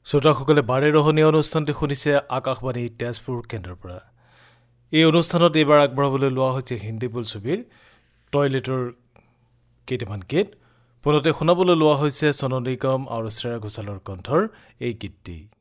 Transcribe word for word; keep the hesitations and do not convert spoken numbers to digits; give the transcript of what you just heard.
শ্ৰোতাসকলে বাৰেৰহণীয়া অনুষ্ঠানটি শুনিছে আকাশবাণী তেজপুৰ কেন্দ্ৰৰ পৰা। এই অনুষ্ঠানত এইবাৰ আগবঢ়াবলৈ লোৱা হৈছে হিন্দী বোলছবিৰ টয়লেটৰ কেইটামান গীত। পুনতে শুনাবলৈ লোৱা হৈছে চনু নিগম আৰু শ্ৰেয়া ঘোষালৰ কণ্ঠৰ এই গীতটি।